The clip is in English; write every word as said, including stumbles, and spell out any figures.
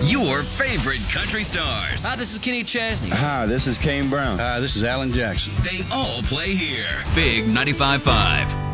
Your favorite country stars. Hi, this is Kenny Chesney. Hi, this is Kane Brown. Hi, this is Alan Jackson. They all play here. Big ninety-five point five.